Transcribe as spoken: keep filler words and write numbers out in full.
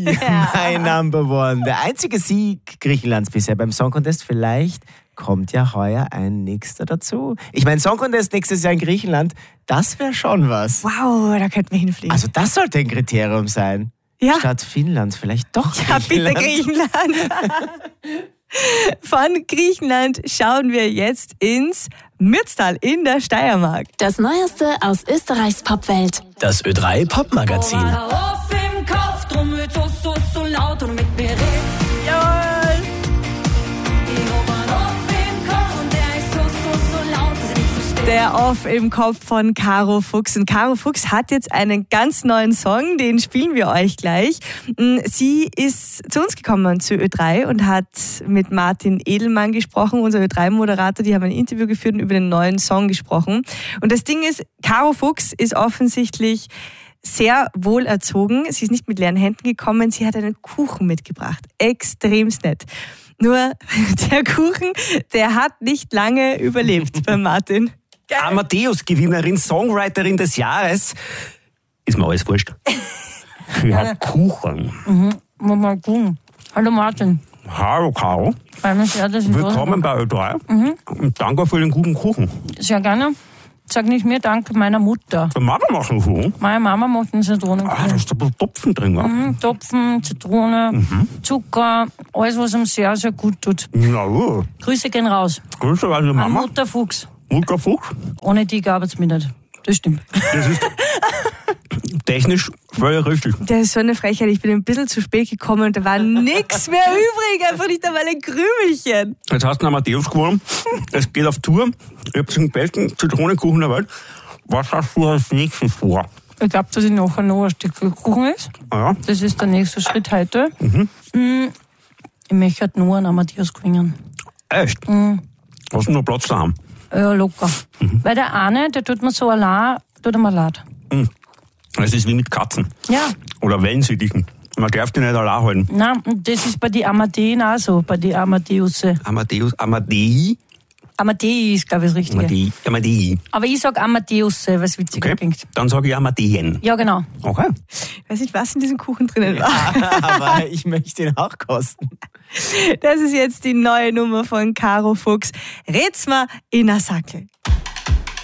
Ja. My Number One. Der einzige Sieg Griechenlands bisher beim Song Contest. Vielleicht kommt ja heuer ein nächster dazu. Ich meine, Song Contest nächstes Jahr in Griechenland, das wäre schon was. Wow, da könnten wir hinfliegen. Also das sollte ein Kriterium sein. Ja. Statt Finnland vielleicht doch Ja, bitte Griechenland. Griechenland. Von Griechenland schauen wir jetzt ins Mürztal in der Steiermark. Das Neueste aus Österreichs Popwelt. Das Ö drei Popmagazin. Auf im Kopf, drum wird so, so, so laut und mit mir redet. Jawohl. Ich hab einen Off im Kopf und der ist so, so, so laut, dass ich nicht verstehe. Der Off im Kopf von Caro Fuchs. Und Caro Fuchs hat jetzt einen ganz neuen Song, den spielen wir euch gleich. Sie ist zu uns gekommen zu Ö drei und hat mit Martin Edelmann gesprochen, unser Ö drei Moderator. Die haben ein Interview geführt und über den neuen Song gesprochen. Und das Ding ist, Caro Fuchs ist offensichtlich sehr wohl erzogen. Sie ist nicht mit leeren Händen gekommen. Sie hat einen Kuchen mitgebracht. Extremst nett. Nur der Kuchen, der hat nicht lange überlebt bei Martin. Amadeus-Gewinnerin, Songwriterin des Jahres. Ist mir alles wurscht. Sie hat Kuchen. Mhm. Mal gucken. Hallo Martin. Hallo Caro. Freue mich sehr, dass ich Willkommen bei Ö drei. Mhm. Und danke für den guten Kuchen. Sehr gerne. Sag nicht mir, danke meiner Mutter. Der Mama macht einen Kuchen. Meine Mama macht einen Zitronenkuchen. Ah, da ist ein bisschen Topfen drin. Ja? Mhm, Topfen, Zitrone, Mhm. Zucker, alles, was ihm sehr, sehr gut tut. Na gut. Grüße gehen raus. Grüße an die An Mama. Mutter Fuchs. Mutter Fuchs. Ohne die gab es mich nicht. Das stimmt. Das ist technisch völlig richtig. Das ist so eine Frechheit. Ich bin ein bisschen zu spät gekommen und da war nichts mehr übrig. Einfach nicht einmal ein Krümelchen. Jetzt hast du einen Amadeus gewonnen. Es geht auf Tour. Ich habe den besten Zitronenkuchen der Welt. Was hast du als nächstes vor? Ich glaube, dass ich nachher noch ein Stück Kuchen ist. Ja. Das ist der nächste Schritt heute. Mhm. Ich möchte halt nur einen Amadeus klingen. Echt? Mhm. Hast du noch Platz daheim? Ja, locker. Mhm. Weil der eine, der tut mir so allein, tut er mir leid. Mhm. Es ist wie mit Katzen. Ja. Oder Wellensittichen. Man darf die nicht allein halten. Nein, das ist bei den Amadeen auch so, bei den Amadeusse. Amadeus, Amadei, Amadei ist, glaube ich, das Richtige. Amadei, Amadei. Aber ich sag Amadeusse, weil es witziger Okay, klingt. dann sage ich Amadeien. Ja, genau. Okay. Ich weiß nicht, was in diesem Kuchen drinnen war. Aber ich möchte ihn auch kosten. Das ist jetzt die neue Nummer von Caro Fuchs. Rät's mal in a Sackel.